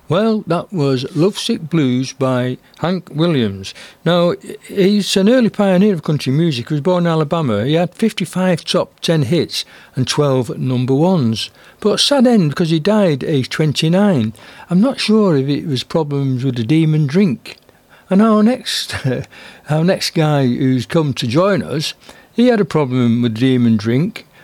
Well, that was Lovesick Blues by Hank Williams. Now, he's an early pioneer of country music. He was born in Alabama. He had 55 top 10 hits and 12 number ones. But sad end because he died aged 29. I'm not sure if it was problems with the demon drink. And our next guy who's come to join us, he had a problem with the demon drink.